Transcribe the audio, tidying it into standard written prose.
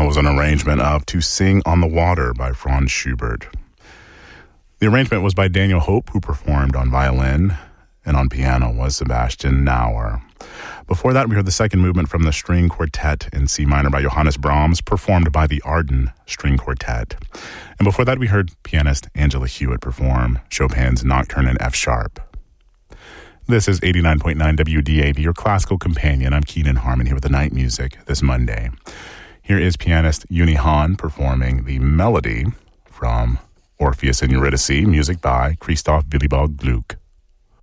was an arrangement of To Sing on the Water by Franz Schubert. The arrangement was by Daniel Hope, who performed on violin, and on piano was Sebastian Nauer. Before that, we heard the second movement from the String Quartet in C minor by Johannes Brahms, performed by the Arden String Quartet. And before that, we heard pianist Angela Hewitt perform Chopin's Nocturne in F sharp. This is 89.9 WDAV, your classical companion. I'm Keenan Harmon here with the night music this Monday. Here is pianist Uni Hahn performing the melody from Orpheus in Eurydice, music by Christoph Willibald Gluck.